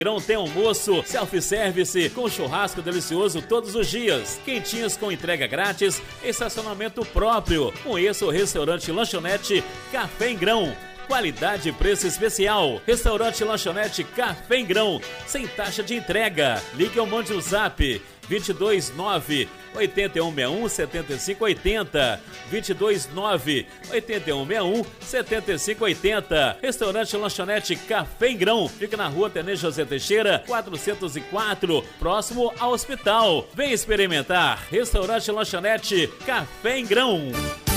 Grão tem almoço, self-service, com churrasco delicioso todos os dias, quentinhas com entrega grátis, estacionamento próprio. Conheça o restaurante Lanchonete Café em Grão. Qualidade e preço especial. Restaurante Lanchonete Café em Grão, sem taxa de entrega. Ligue ou mande o zap 229 8161 7580 229 8161 7580. Restaurante Lanchonete Café em Grão fica na rua Tenente José Teixeira 404, próximo ao hospital. Vem experimentar. Restaurante Lanchonete Café em Grão.